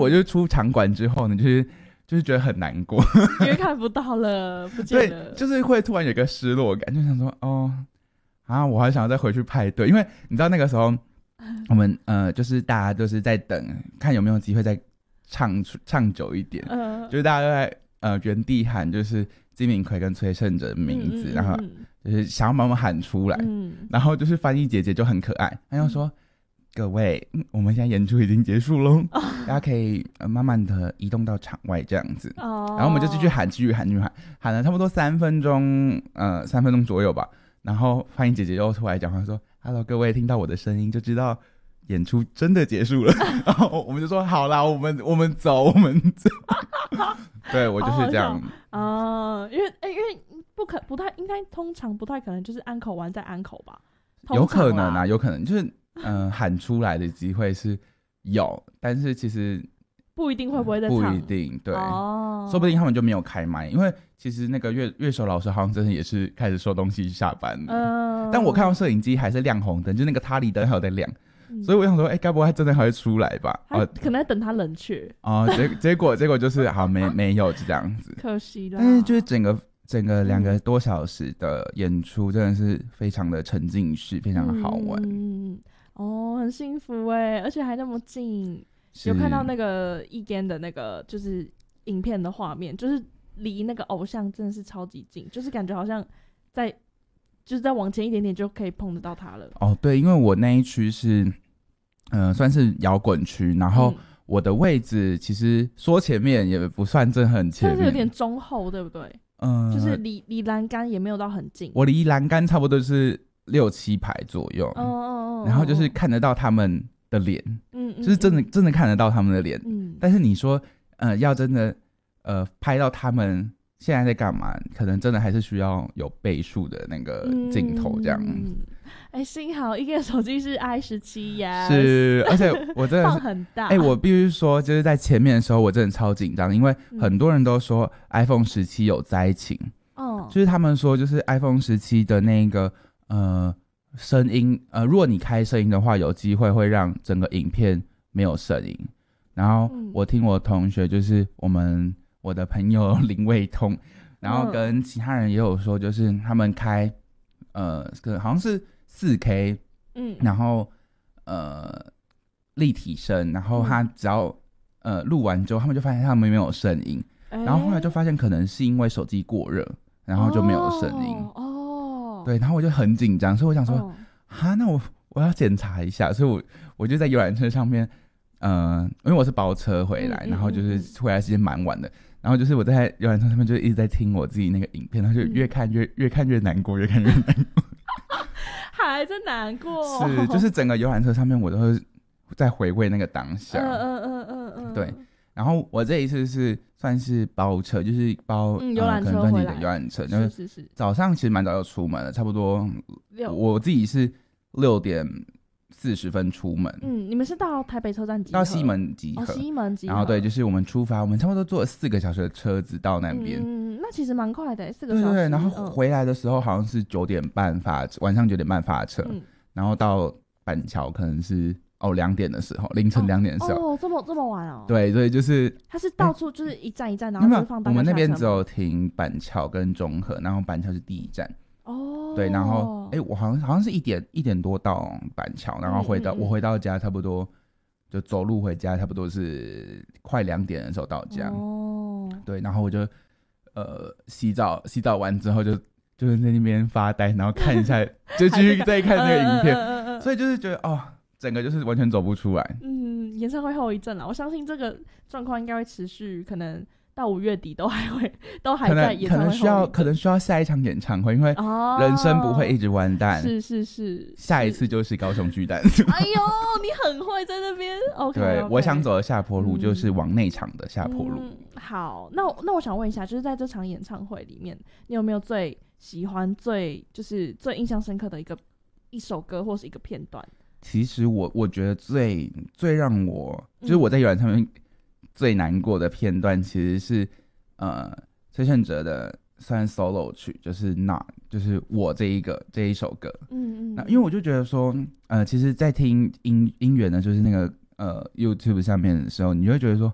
我就出场馆之后呢，就是觉得很难过， 因为看不到了，不见了。 对，就是会突然有一个失落感，就想说我还想要再回去派对，因为你知道那个时候我们就是大家都是在等看有没有机会再唱久一点，就是大家都在原地喊就是金敏奎跟崔胜哲的名字，然后就是想要把我们喊出来，然后就是翻译姐姐就很可爱，她就说。各位，我们现在演出已经结束了，大家可以慢慢的移动到场外这样子。然后我们就继续喊了差不多3分钟，3分钟左右吧。然后翻译姐姐又出来讲话说 ：“Hello， 各位，听到我的声音就知道演出真的结束了。”然后我们就说：“好啦，我们走。”对，我就是这样。 因为不太应该，通常不太可能就是安口完再安口吧？ 有可能啊，有可能就是。喊出来的机会是有，但是其实不一定会不会再唱， 不一定，对，说不定他们就没有开麦，因为其实那个乐手老师好像真的也是开始收东西下班了，但我看到摄影机还是亮红灯，就那个他离灯还有在亮，所以我想说，该不会他真的还会出来吧？ 可能在等他冷却结果就是好没有就这样子， 可惜了。 但是就是整个2个多小时的演出真的是非常的沉浸式，非常的好玩。 很幸福耶，而且还那么近，有看到那个EGAN的那个就是影片的画面，就是离那个偶像真的是超级近，就是感觉好像就是再往前一点点就可以碰得到他了。 对，因为我那一区是算是摇滚区，然后我的位置其实说前面也不算真的很前面， 但是有点中后，对不对？就是离栏杆也没有到很近， 我离栏杆差不多是6、7排左右，然后就是看得到他们的脸，就是真的看得到他们的脸，但是你说要真的拍到他们现在在干嘛，可能真的还是需要有倍数的那个镜头这样。 幸好一个手机是 i17 呀， 是，而且我真的放很大。 我必须说，就是在前面的时候，我真的超紧张，因为很多人都说 iPhone 17有灾情，就是他们说，就是 iPhone 17的那个声音，如果你开声音的话，有机会会让整个影片没有声音。然后我听我同学，就是我的朋友林卫通，然后跟其他人也有说，就是他们开好像是4K，然后立体声，然后他只要录完之后，他们就发现他们没有声音，然后后来就发现可能是因为手机过热，然后就没有声音。对，然后我就很紧张，所以我想说，那我要检查一下，所以我就在游览车上面，因为我是包车回来，然后就是回来时间蛮晚的，然后就是我在游览车上面就一直在听我自己那个影片，然后就越看越难过，越看越难过， 还在难过， 是，就是整个游览车上面我都是在回味那个当下，对。然后我这一次是算是包车，就是包游览车回来， 游览车， 是早上其实蛮早就出门了，差不多我自己是6点40分出门。 你们是到台北车站集合？ 到西门集合。 西门集合。 然后对，就是我们出发，我们差不多坐了4个小时的车子到那边。 那其实蛮快的，4个小时。 对，然后回来的时候好像是9点半晚上9点半发车，然后到板桥可能是2点的时候，凌晨2点的时候。 这么晚哦。 对，所以就是它是到处就是一站一站，然后就是放大家下车吗？ 我们那边只有停板桥跟中和，然后板桥是第一站。对，然后我好像是1点多到板桥，然后我回到家差不多就走路回家，差不多是快2点的时候到家。对，然后我就洗澡完之后就是在那边发呆，然后看一下就继续再看那个影片，所以就是觉得整个就是完全走不出来。 演唱会后遗症啦，我相信这个状况应该会持续，可能到5月底都还在演唱会后可能需要下一场演唱会，因为人生不会一直完蛋。 是， 下一次就是高雄巨蛋。 哎呦，你很会在那边。OK， 对，我想走的下坡路就是往内场的下坡路。 好，那我想问一下，就是在这场演唱会里面，你有没有最喜欢、最印象深刻的一首歌或是一个片段？ 其实我觉得最让我就是我在游览上面最难过的片段，其实是崔胜哲的算 solo 曲，就是就是我这一首歌。那因为我就觉得说，其实，在听音源呢，就是那个YouTube 上面的时候，你就会觉得说，